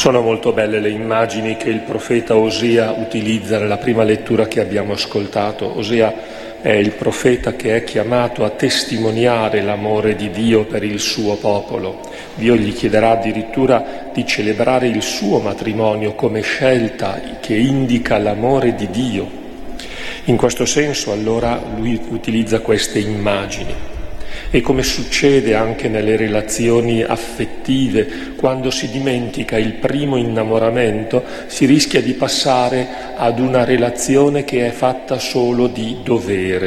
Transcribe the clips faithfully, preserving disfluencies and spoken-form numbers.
Sono molto belle le immagini che il profeta Osea utilizza nella prima lettura che abbiamo ascoltato. Osea è il profeta che è chiamato a testimoniare l'amore di Dio per il suo popolo. Dio gli chiederà addirittura di celebrare il suo matrimonio come scelta che indica l'amore di Dio. In questo senso allora lui utilizza queste immagini. E come succede anche nelle relazioni affettive, quando si dimentica il primo innamoramento, si rischia di passare ad una relazione che è fatta solo di dovere.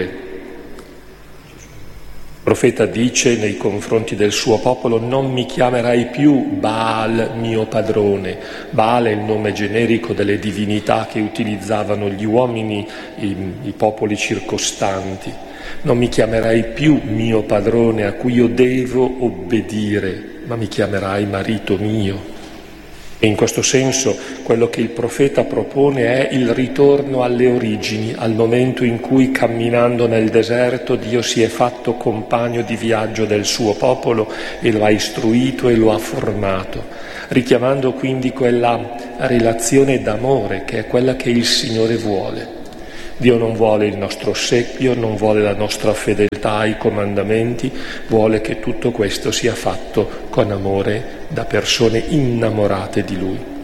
Il profeta dice nei confronti del suo popolo: non mi chiamerai più Baal mio padrone. Baal è il nome generico delle divinità che utilizzavano gli uomini, i, i popoli circostanti. Non mi chiamerai più mio padrone a cui io devo obbedire, ma mi chiamerai marito mio. E in questo senso quello che il profeta propone è il ritorno alle origini, al momento in cui, camminando nel deserto, Dio si è fatto compagno di viaggio del suo popolo e lo ha istruito e lo ha formato, richiamando quindi quella relazione d'amore che è quella che il Signore vuole. Dio non vuole il nostro ossequio, non vuole la nostra fedeltà ai comandamenti, vuole che tutto questo sia fatto con amore da persone innamorate di Lui.